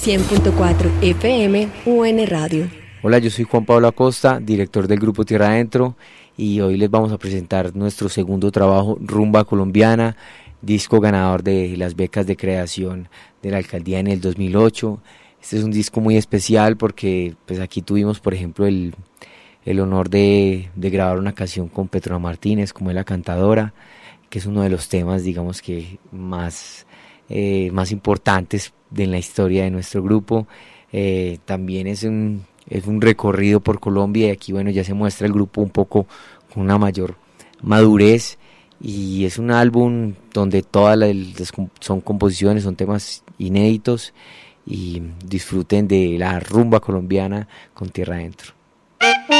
100.4 FM UN Radio. Hola, yo soy Juan Pablo Acosta, director del grupo Tierra Adentro, y hoy les vamos a presentar nuestro segundo trabajo, Rumba Colombiana, disco ganador de las becas de creación de la alcaldía en el 2008. Este es un disco muy especial porque pues aquí tuvimos, por ejemplo, el honor de grabar una canción con Petrona Martínez, como es la cantadora, que es uno de los temas, digamos que más importantes de la historia de nuestro grupo. También es un recorrido por Colombia, y aquí bueno ya se muestra el grupo un poco con una mayor madurez, y es un álbum donde todas son composiciones, son temas inéditos, y disfruten de la rumba colombiana con Tierra Adentro.